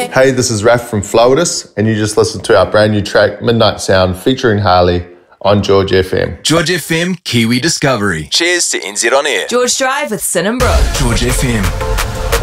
Hey, this is Raph from Flowidus, and you just listened to our brand new track, Midnight Sound, featuring Harley on George FM. George FM, Kiwi Discovery. Cheers to NZ On Air. George Drive with Sin and Brooke. George FM.